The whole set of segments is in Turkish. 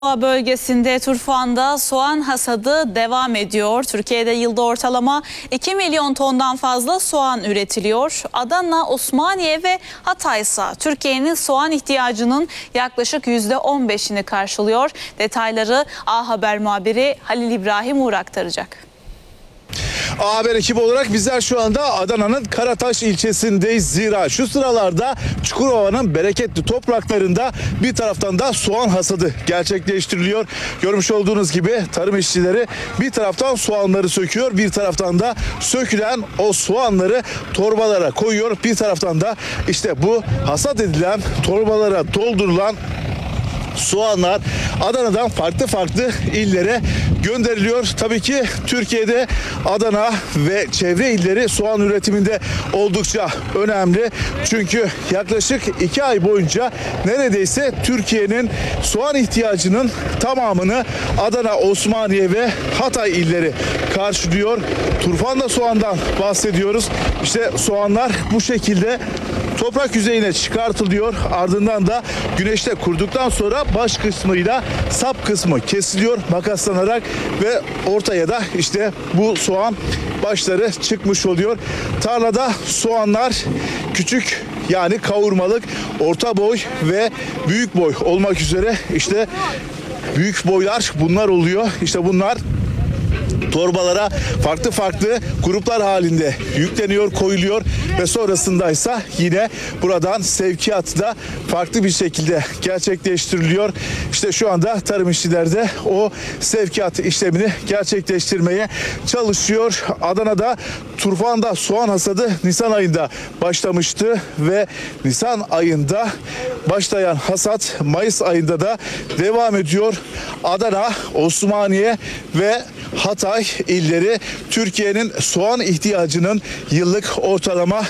Bölgesinde Turfan'da soğan hasadı devam ediyor. Türkiye'de yılda ortalama 2 milyon tondan fazla soğan üretiliyor. Adana, Osmaniye ve Hatay ise Türkiye'nin soğan ihtiyacının yaklaşık %15'ini karşılıyor. Detayları A Haber muhabiri Halil İbrahim Uğur aktaracak. A Haber ekibi olarak bizler şu anda Adana'nın Karataş ilçesindeyiz. Zira şu sıralarda Çukurova'nın bereketli topraklarında bir taraftan da soğan hasadı gerçekleştiriliyor. Görmüş olduğunuz gibi tarım işçileri bir taraftan soğanları söküyor, bir taraftan da sökülen o soğanları torbalara koyuyor. Bir taraftan da işte bu hasat edilen torbalara doldurulan soğanlar Adana'dan farklı illere gönderiliyor. Tabii ki Türkiye'de Adana ve çevre illeri soğan üretiminde oldukça önemli. Çünkü yaklaşık 2 ay boyunca neredeyse Türkiye'nin soğan ihtiyacının tamamını Adana, Osmaniye ve Hatay illeri karşılıyor. Turfan'da soğandan bahsediyoruz. İşte soğanlar bu şekilde toprak yüzeyine çıkartılıyor. Ardından da güneşte kuruduktan sonra baş kısmıyla sap kısmı kesiliyor makaslanarak ve ortaya da işte bu soğan başları çıkmış oluyor. Tarlada soğanlar küçük, yani kavurmalık, orta boy ve büyük boy olmak üzere işte büyük boylar bunlar oluyor. İşte bunlar torbalara farklı gruplar halinde yükleniyor, koyuluyor ve sonrasında ise yine buradan sevkiyat da farklı bir şekilde gerçekleştiriliyor. İşte şu anda tarım işçileri de o sevkiyat işlemini gerçekleştirmeye çalışıyor. Adana'da Turfan'da soğan hasadı Nisan ayında başlamıştı ve Nisan ayında başlayan hasat Mayıs ayında da devam ediyor. Adana, Osmaniye ve Hatay illeri Türkiye'nin soğan ihtiyacının yıllık ortalama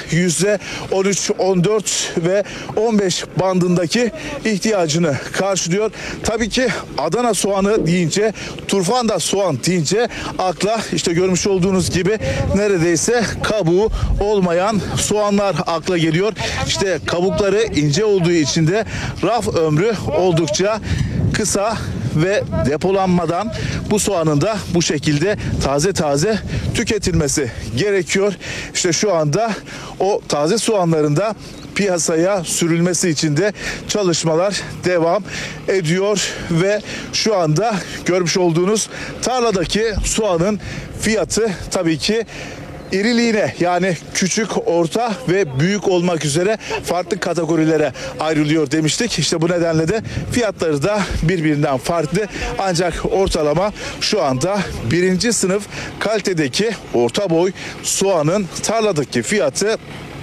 %13, 14 ve 15 bandındaki ihtiyacını karşılıyor. Tabii ki Adana soğanı deyince, Turfan'da soğan deyince akla işte görmüş olduğunuz gibi neredeyse kabuğu olmayan soğanlar akla geliyor. İşte kabukları ince olduğu için de raf ömrü oldukça kısa ve depolanmadan bu soğanın da bu şekilde taze tüketilmesi gerekiyor. İşte şu anda o taze soğanların da piyasaya sürülmesi için de çalışmalar devam ediyor ve şu anda görmüş olduğunuz tarladaki soğanın fiyatı tabii ki İriliğine, yani küçük, orta ve büyük olmak üzere farklı kategorilere ayrılıyor demiştik. İşte bu nedenle de fiyatları da birbirinden farklı. Ancak ortalama şu anda birinci sınıf kalitedeki orta boy soğanın tarladaki fiyatı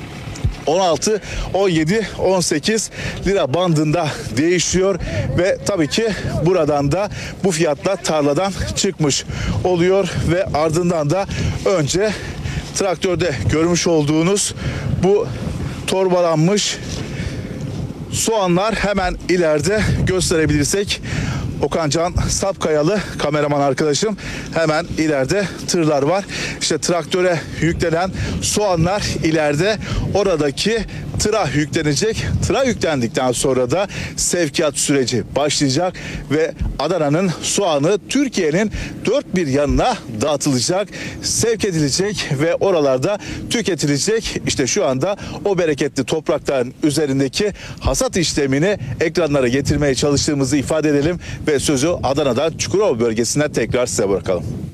16, 17, 18 lira bandında değişiyor ve tabii ki buradan da bu fiyatla tarladan çıkmış oluyor ve ardından da önce traktörde görmüş olduğunuz bu torbalanmış soğanlar hemen ileride gösterebilirsek. Okancan Sapkayalı kameraman arkadaşım, hemen ileride tırlar var. İşte traktöre yüklenen soğanlar ileride oradaki tıra yüklenecek. Tıra yüklendikten sonra da sevkiyat süreci başlayacak ve Adana'nın soğanı Türkiye'nin dört bir yanına dağıtılacak, sevk edilecek ve oralarda tüketilecek. İşte şu anda o bereketli toprakların üzerindeki hasat işlemini ekranlara getirmeye çalıştığımızı ifade edelim ve sözü Adana'dan Çukurova bölgesinden tekrar size bırakalım.